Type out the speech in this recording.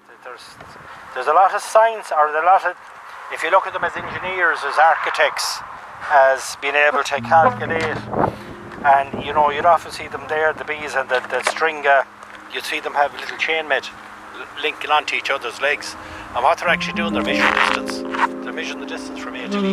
There's a lot of science, or a lot of, if you look at them as engineers, as architects, as being able to calculate, and you know, you'd often see them there, the bees and the string, you'd see them have a little chainmate linking onto each other's legs, and what they're actually doing, they're measuring distance. They're measuring the distance from A to B.